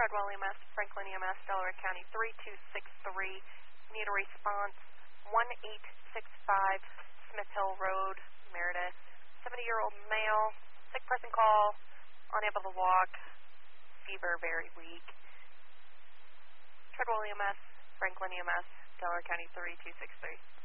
Treadwell EMS, Franklin EMS, Delaware County 3263. Need a response 1865 Smith Hill Road, Meredith. 70-year-old male, sick person call, unable to walk, fever very weak. Treadwell EMS, Franklin EMS, Delaware County 3263.